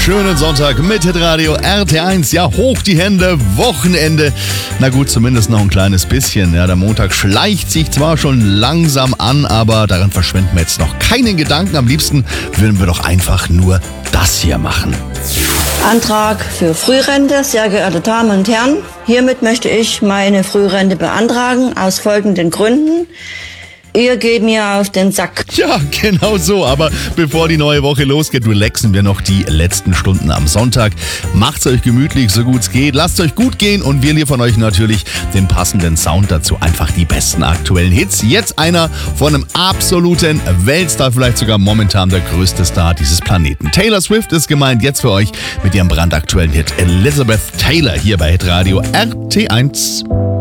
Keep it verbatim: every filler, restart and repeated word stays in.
Schönen Sonntag mit Hitradio R T eins. Ja, hoch die Hände, Wochenende. Na gut, zumindest noch ein kleines bisschen. Ja, der Montag schleicht sich zwar schon langsam an, aber daran verschwenden wir jetzt noch keinen Gedanken. Am liebsten würden wir doch einfach nur das hier machen. Antrag für Frührente, sehr geehrte Damen und Herren. Hiermit möchte ich meine Frührente beantragen, aus folgenden Gründen. Ihr geht mir auf den Sack. Ja, genau so. Aber bevor die neue Woche losgeht, relaxen wir noch die letzten Stunden am Sonntag. Macht's euch gemütlich, so gut es geht. Lasst euch gut gehen und wir liefern euch natürlich den passenden Sound dazu. Einfach die besten aktuellen Hits. Jetzt einer von einem absoluten Weltstar, vielleicht sogar momentan der größte Star dieses Planeten. Taylor Swift ist gemeint, jetzt für euch mit ihrem brandaktuellen Hit Elizabeth Taylor hier bei Hitradio R T eins.